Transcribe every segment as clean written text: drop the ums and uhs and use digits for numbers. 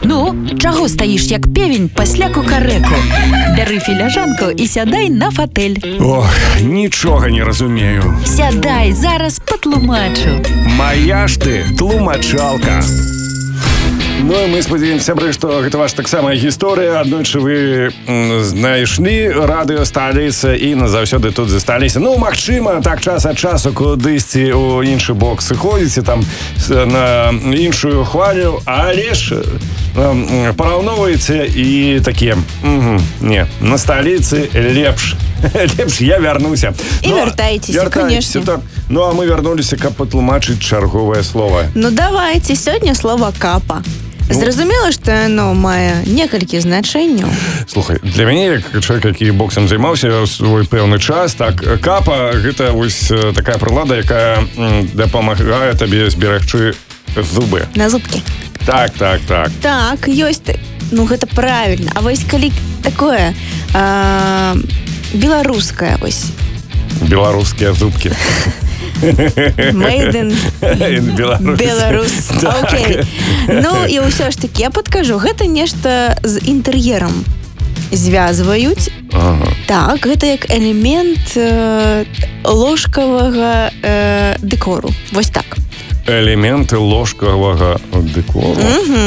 Ну, чаго стаіш, як певень пасля кукарэку? Бяры філяжанку і сядай на фатэль. Ох, нічога не разумею. Сядай, зараз патлумачу. Моя ж ты тлумачалка. Ну і мы спадзяёмся, сябры, што гэта ваша таксама гісторыя. Аднойчы вы знайшлі радыё сталіца і назаўсёды тут засталіся. Ну, магчыма, так час ад часу кудысьці ў іншы бок сыходзіце там на іншую хвалю, але ж параўноўваеце і такія, не, на сталіцы лепш. Лепш я вярнуся. І вяртайцеся, конечно. Так. Ну, а мы вярнуліся, каб патлумачыць чарговае слово. Ну, давайте, сёння слово «капа». Зразумела, што яно мае некалькі значэнняў. Слухай, для мяне, як чалавек, які боксам займаўся свой пэўны час, так, капа — гэта вось такая прылада, якая дапамагае табе зберагчы зубы. На зубкі. Так. Так, ёсць, ну, гэта правільна. А вось калі такое беларускае, вось. Беларускія зубкі. Made in Беларусь. Окей. Ну, і ўсё ж таки, я падкажу, гэта нешта з інтэр'ерам звязваюць. Так, гэта як элемент ложкавага дэкору. Вось так. Элементы ложкавага дэкору?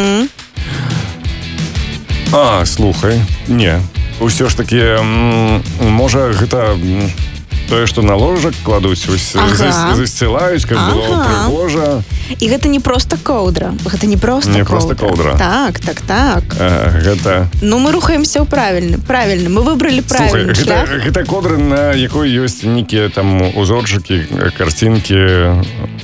Слухай, не. Усё ж таки, можа, гэта тое, што на ложак кладуць, засцілаюць, каб было прыгожа. І гэта не проста коўдра. Гэта не проста коўдра. Так. Гэта... Ну, мы рухаемся ў правільны. Мы выбралі правільны шлях. Гэта коўдра, на якой ёсць нейкія там узорчыкі, карцінкі.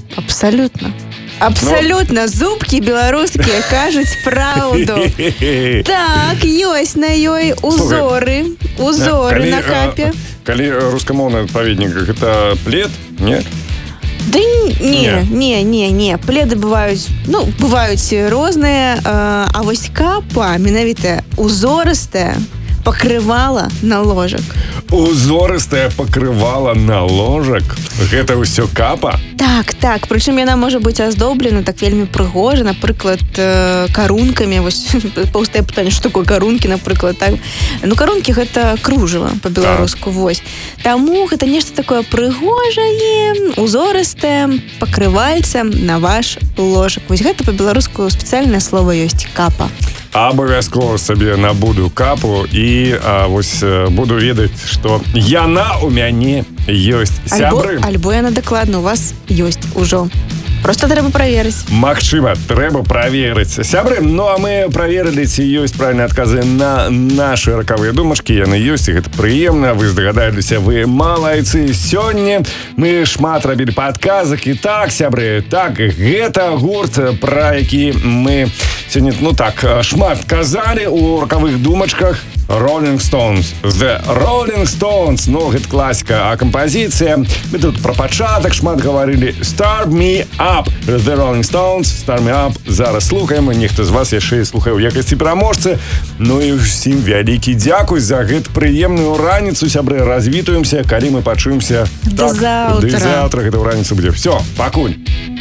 Абсолютно. Зубкі беларускія кажуць праўду. Так, ёсць на ёй узоры на капе. Калі рускамоўны адпаведнік, гэта плед, не? Да не. Пледы бываюць розныя, а вось капа, менавіта узорыстая, пакрывала на ложак. Узорыстае пакрывала на ложак? Гэта ўсё капа? Так. Прычым яна можа быць аздоблена так вельмі прыгожа, напрыклад, карункамі. Вось паўстае пытанне, што такое карункі, напрыклад, так. Ну, карункі — гэта кружава па-беларуску, вось. Таму гэта нешта такое прыгожае, узорыстае, пакрывальца на ваш ложак. Вось гэта па-беларуску спецыяльнае слова ёсць — капа. Абавязкова сабе набуду капу і вось буду ведаць, што яна ў мяне ёсць. Сябры. Альбо яна дакладна у вас ёсць ужо. Просто трэба праверыць. Магчыма, трэба праверыць. Сябры, ну а мы праверылі, ці ёсць правільныя адказы на нашы ракавыя думачкі. Яны ёсць, і гэта прыемна. Вы здагадаліся, вы малайцы. Сёння мы шмат рабілі па адказах. І так, сябры, так, гэта гурт, пра які мы сёння, шмат казалі ў ракавых думачках. Rolling Stones. The Rolling Stones. Ну, гэта класіка. А кампазіцыя, мы тут пра пачатак шмат гаварылі. Start Me Up. The Rolling Stones. Start Me Up. Зараз слухаем. Нехта з вас яшчэ слухае ў якасці пераможцы. Ну і ўсім вялікі дзякуй за гэту прыемную раніцу, сябры. Развітуемся, калі мы пачуемся. До заўтра. До заўтра гэта ў раніцу будзе. Всё, пакуль.